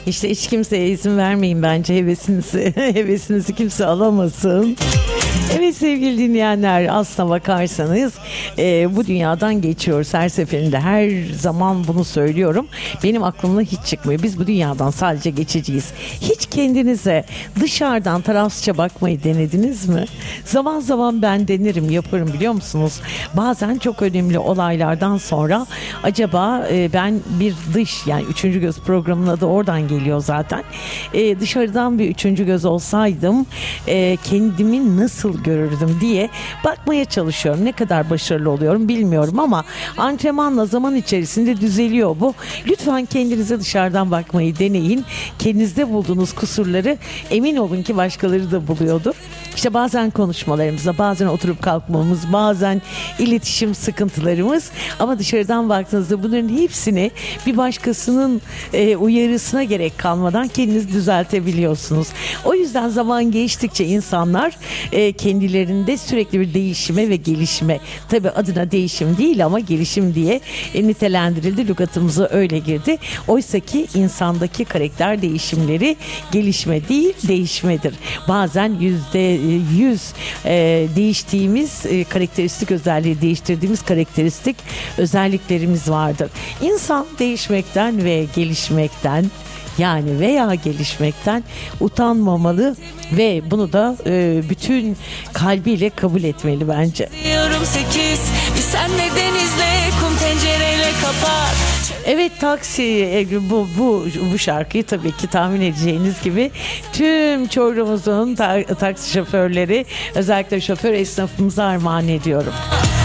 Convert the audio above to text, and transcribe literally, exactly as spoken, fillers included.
İşte hiç kimseye izin vermeyin bence, hevesinizi hevesinizi kimse alamasın. Evet sevgili dinleyenler, aslına bakarsanız e, bu dünyadan geçiyoruz her seferinde, her zaman bunu söylüyorum. Benim aklımdan hiç çıkmıyor. Biz bu dünyadan sadece geçeceğiz. Hiç kendinize dışarıdan tarafsızca bakmayı denediniz mi? Zaman zaman ben denerim, yaparım biliyor musunuz? Bazen çok önemli olaylardan sonra acaba e, ben bir dış, yani üçüncü göz programının adı oradan geliyor zaten. E, dışarıdan bir üçüncü göz olsaydım e, kendimi nasıl görürdüm diye bakmaya çalışıyorum. Ne kadar başarılı oluyorum bilmiyorum ama antrenmanla zaman içerisinde düzeliyor bu. Lütfen kendinize dışarıdan bakmayı deneyin. Kendinizde bulduğunuz kusurları emin olun ki başkaları da buluyordur. İşte bazen konuşmalarımızda, bazen oturup kalkmamız, bazen iletişim sıkıntılarımız, ama dışarıdan baktığınızda bunların hepsini bir başkasının e, uyarısına gerek kalmadan kendiniz düzeltebiliyorsunuz. O yüzden zaman geçtikçe insanlar e, kendilerinde sürekli bir değişime ve gelişime, tabii adına değişim değil ama gelişim diye e, nitelendirildi. Lügatımıza öyle girdi. Oysa ki insandaki karakter değişimleri gelişme değil, değişmedir. Bazen yüzde yüz e, değiştiğimiz e, karakteristik özelliği değiştirdiğimiz karakteristik özelliklerimiz vardır. İnsan değişmekten ve gelişmekten, yani veya gelişmekten utanmamalı ve bunu da e, bütün kalbiyle kabul etmeli bence. sekiz, sen ne denizle kum tencereyle kapat. Evet, taksi bu bu bu şarkıyı tabii ki tahmin edeceğiniz gibi tüm Çorlu'muzun ta- taksi şoförleri, özellikle şoför esnafımıza armağan ediyorum.